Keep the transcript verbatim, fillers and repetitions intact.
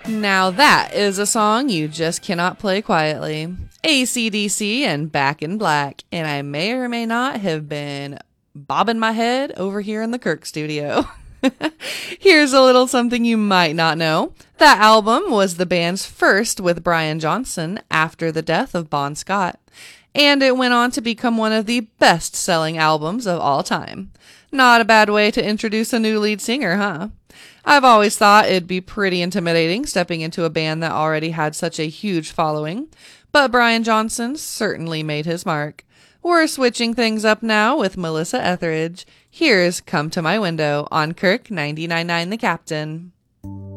Now that is a song you just cannot play quietly. A C D C and Back in Black, and I may or may not have been bobbing my head over here in the Kirk studio. Here's a little something you might not know. That album was the band's first with Brian Johnson after the death of Bon Scott, and it went on to become one of the best-selling albums of all time. Not a bad way to introduce a new lead singer, huh? I've always thought it'd be pretty intimidating stepping into a band that already had such a huge following, but Brian Johnson certainly made his mark. We're switching things up now with Melissa Etheridge. Here's Come to My Window on Kirk ninety-nine point nine The Captain.